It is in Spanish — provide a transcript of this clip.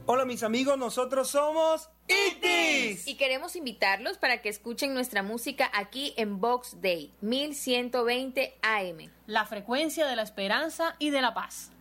Hola mis amigos, nosotros somos ITIS. Y queremos invitarlos para que escuchen nuestra música aquí en Box Day 1120 AM. La frecuencia de la esperanza y de la paz.